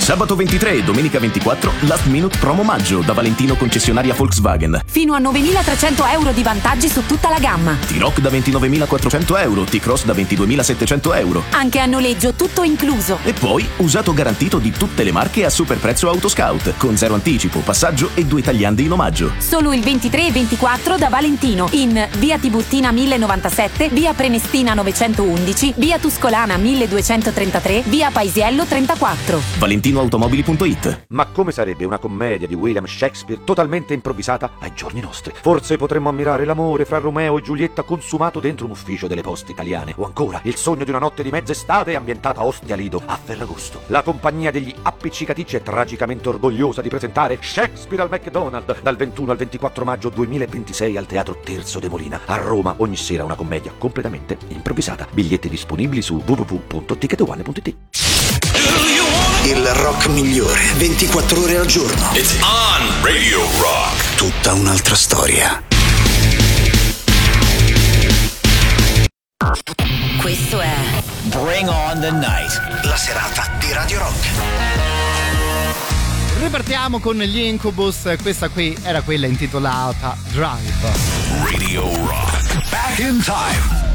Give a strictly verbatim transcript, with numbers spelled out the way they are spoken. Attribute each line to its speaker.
Speaker 1: Sabato ventitré e domenica ventiquattro, Last Minute Promo Maggio da Valentino concessionaria Volkswagen.
Speaker 2: Fino a novemilatrecento euro di vantaggi su tutta la gamma.
Speaker 1: T-Roc da ventinovemilaquattrocento euro, T-Cross da ventiduemilasettecento euro.
Speaker 2: Anche a noleggio, tutto incluso.
Speaker 1: E poi usato garantito di tutte le marche a super prezzo Autoscout, con zero anticipo, passaggio e due tagliandi in omaggio.
Speaker 2: Solo il ventitré e ventiquattro da Valentino, in via Tiburtina mille novantasette, via Prenestina novecentoundici, via Tuscolana milleduecentotrentatré, via Paisiello trentaquattro.
Speaker 1: valentinoautomobili punto it.
Speaker 3: Ma come sarebbe una commedia di William Shakespeare totalmente improvvisata ai giorni nostri? Forse potremmo ammirare l'amore fra Romeo e Giulietta consumato dentro un ufficio delle poste italiane, o ancora il sogno di una notte di mezz'estate ambientata a Ostia Lido, a Ferragosto. La compagnia degli appiccicaticci è tragicamente orgogliosa di presentare Shakespeare al McDonald's dal ventuno al ventiquattro maggio duemilaventisei al Teatro Terzo de Molina. A Roma ogni sera una commedia completamente improvvisata. Biglietti disponibili su w w w punto ticket one punto it.
Speaker 4: Il rock migliore, ventiquattro ore al giorno.
Speaker 5: It's on Radio Rock.
Speaker 4: Tutta un'altra storia.
Speaker 6: Questo è
Speaker 5: Bring on the night.
Speaker 4: La serata di Radio Rock.
Speaker 7: Ripartiamo con gli Incubus, questa qui era quella intitolata Drive.
Speaker 5: Radio Rock. Back in time.